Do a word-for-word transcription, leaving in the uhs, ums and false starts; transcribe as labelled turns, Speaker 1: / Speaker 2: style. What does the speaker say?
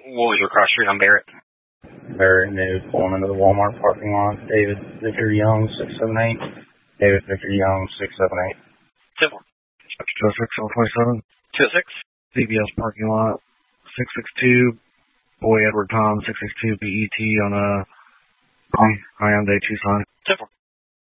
Speaker 1: What was your cross street on Barrett?
Speaker 2: Barrett News pulling into the Walmart parking lot. David Victor Young, six seven eight. David Victor Young, six seven eight.
Speaker 1: Simple.
Speaker 3: two oh six, seven twenty-seven.
Speaker 1: two oh six.
Speaker 3: C B S parking lot, six six two. Boy Edward Tom, six six two B E T on a Hyundai Tucson.
Speaker 1: Simple.